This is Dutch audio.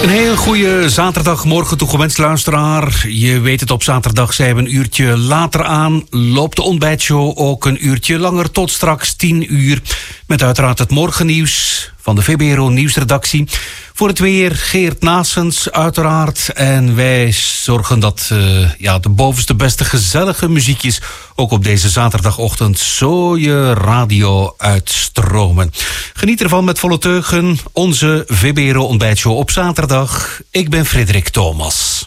Een heel goede zaterdagmorgen toegewenst, luisteraar. Je weet het, op zaterdag zijn we een uurtje later aan. Loopt de ontbijtshow ook een uurtje langer tot straks 10 uur. Met uiteraard het morgennieuws van de VBRO Nieuwsredactie. Voor het weer Geert Naessens uiteraard. En wij zorgen dat de bovenste beste gezellige muziekjes ook op deze zaterdagochtend zo je radio uitstromen. Geniet ervan met volle teugen. Onze VBRO ontbijtshow op zaterdag. Ik ben Frederik Thomas.